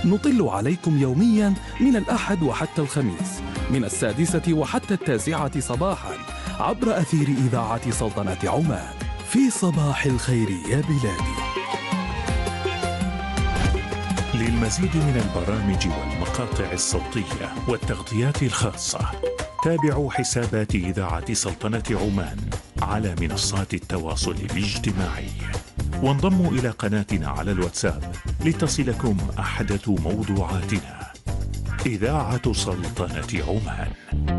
نطل عليكم يوميا من الأحد وحتى الخميس من 6 وحتى 9 صباحا عبر أثير إذاعة سلطنة عمان. في صباح الخير يا بلادي. للمزيد من البرامج والمقاطع الصوتية والتغطيات الخاصة تابعوا حسابات إذاعة سلطنة عمان على منصات التواصل الاجتماعي، وانضموا إلى قناتنا على الواتساب لتصلكم أحدث موضوعاتنا. إذاعة سلطنة عمان.